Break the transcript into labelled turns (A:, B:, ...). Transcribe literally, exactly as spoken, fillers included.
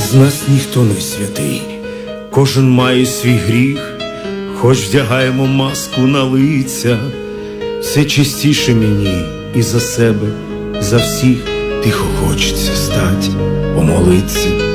A: З нас ніхто не святий, кожен має свій гріх, хоч вдягаємо маску на лиця. Все частіше мені і за себе, за всіх тихо хочеться стать, помолиться.